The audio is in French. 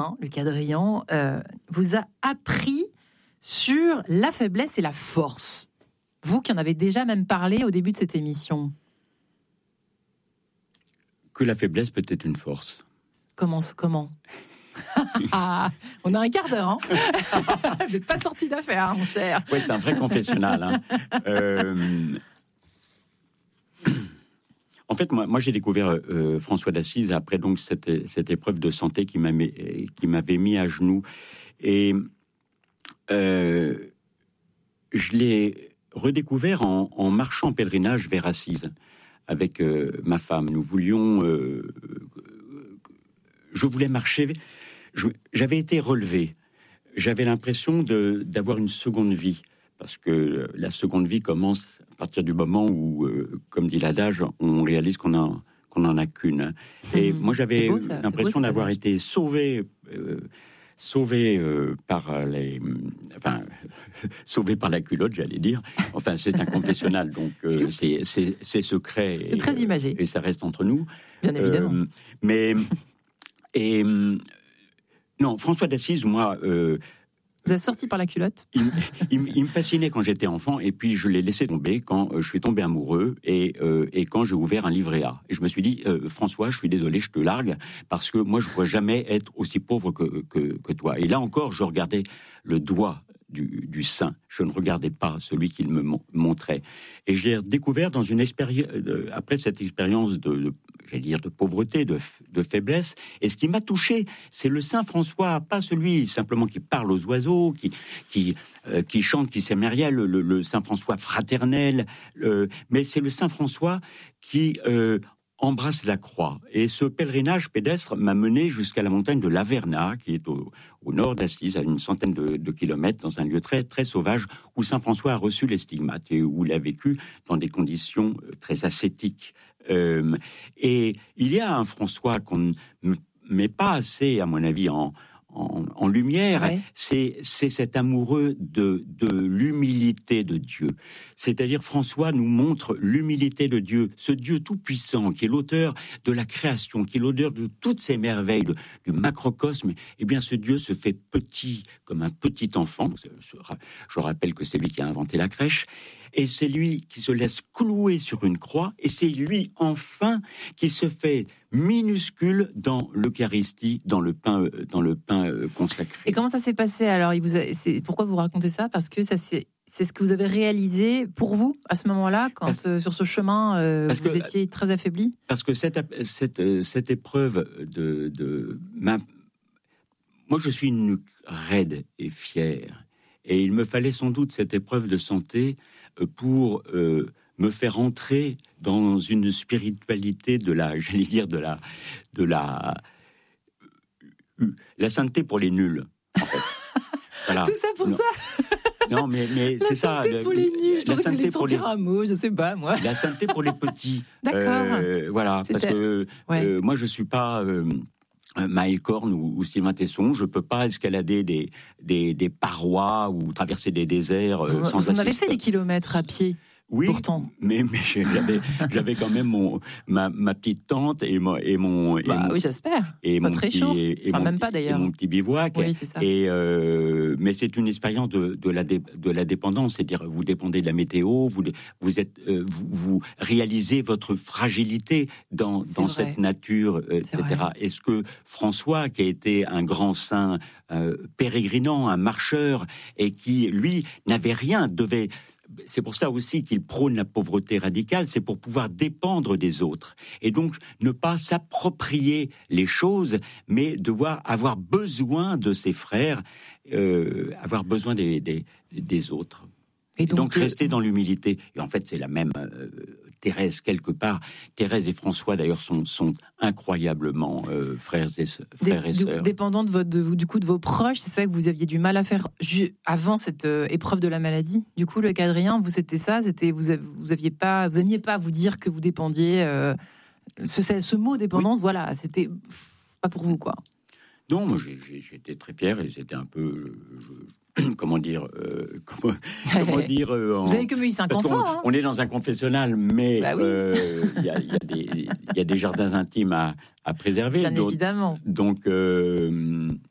médecin, Luc Adrian, vous a appris sur la faiblesse et la force. Vous qui en avez déjà même parlé au début de cette émission. Que la faiblesse peut être une force. Comment on a un quart d'heure, hein. Vous n'êtes pas sorti d'affaire, hein, mon cher. Oui, c'est un vrai confessionnal. Hein. En fait, moi j'ai découvert François d'Assise après donc cette épreuve de santé qui m'avait mis à genoux. Et je l'ai redécouvert en marchant en pèlerinage vers Assise avec ma femme. Nous voulions... je voulais marcher... J'avais été relevé. J'avais l'impression d'avoir une seconde vie. Parce que la seconde vie commence à partir du moment où, comme dit l'adage, on réalise qu'on en a qu'une. Et moi, j'avais l'impression d'avoir été sauvé par sauvé par la culotte, j'allais dire. Enfin, c'est un confessionnal, donc c'est secret. C'est très imagé. Et ça reste entre nous. Bien évidemment. Non, François d'Assise, moi... vous êtes sorti par la culotte. Il me fascinait quand j'étais enfant, et puis je l'ai laissé tomber quand je suis tombé amoureux, et quand j'ai ouvert un livret A. Et je me suis dit, François, je suis désolé, je te largue, parce que moi, je ne pourrais jamais être aussi pauvre que toi. Et là encore, je regardais le doigt du saint. Je ne regardais pas celui qu'il me montrait. Et j'ai découvert dans une expérience, après cette expérience de pauvreté, de faiblesse. Et ce qui m'a touché, c'est le Saint François, pas celui simplement qui parle aux oiseaux, qui chante, qui s'émerveille, le Saint François fraternel, mais c'est le Saint François qui embrasse la croix. Et ce pèlerinage pédestre m'a mené jusqu'à la montagne de l'Averna, qui est au nord d'Assise, à une centaine de kilomètres, dans un lieu très, très sauvage, où Saint François a reçu les stigmates et où il a vécu dans des conditions très ascétiques. Et il y a un François qu'on ne met pas assez, à mon avis, en lumière, ouais. C'est cet amoureux de l'humilité de Dieu. C'est-à-dire, François nous montre l'humilité de Dieu, ce Dieu tout-puissant, qui est l'auteur de la création, qui est l'auteur de toutes ces merveilles, du macrocosme. Eh bien, ce Dieu se fait petit, comme un petit enfant. Je rappelle que c'est lui qui a inventé la crèche. Et c'est lui qui se laisse clouer sur une croix, et c'est lui, enfin, qui se fait minuscule dans l'Eucharistie, dans le pain consacré. Et comment ça s'est passé alors? Pourquoi vous racontez ça? Parce que c'est ce que vous avez réalisé pour vous à ce moment-là, quand sur ce chemin vous étiez très affaibli. Parce que cette épreuve moi, je suis une nuque raide et fière, et il me fallait sans doute cette épreuve de santé pour me faire entrer dans une spiritualité de la sainteté pour les nuls. En fait. Voilà. Tout ça pour ça. Non, mais c'est ça. La sainteté pour les nuls. Je pensais que vous alliez sortir un mot, je sais pas, moi. La sainteté pour les petits. D'accord. Voilà, parce que moi, je suis pas Maël Corne ou Sylvain Tesson. Je peux pas escalader des parois ou traverser des déserts sans assistance. Vous en avez fait des kilomètres à pied. Oui, pourtant. mais j'avais quand même ma petite tente et mon oui, j'espère. Et pas mon très petit, chaud. Et enfin, mon même petit, pas d'ailleurs. Et mon petit bivouac. Oui, c'est ça. Mais c'est une expérience de la dépendance, c'est-à-dire vous dépendez de la météo, vous réalisez votre fragilité dans cette nature, etc. Est-ce que François, qui a été un grand saint pérégrinant, un marcheur, et qui lui n'avait rien, c'est pour ça aussi qu'il prône la pauvreté radicale, c'est pour pouvoir dépendre des autres. Et donc, ne pas s'approprier les choses, mais devoir avoir besoin de ses frères, avoir besoin des autres. Et donc rester dans l'humilité. Et en fait, c'est la même Thérèse, quelque part. Thérèse et François, d'ailleurs, sont incroyablement frères et sœurs. Dépendant de vos proches, c'est ça que vous aviez du mal à faire avant cette épreuve de la maladie. Du coup, Luc Adrian, vous n'aimiez pas vous dire que vous dépendiez. Ce mot dépendance, oui. Voilà, c'était pas pour vous, quoi. Non, moi, j'étais très fier et c'était un peu... Comment dire Vous avez comme eu 5 enfants. On est dans un confessionnal, mais il y a des jardins intimes à préserver. Bien évidemment. Donc,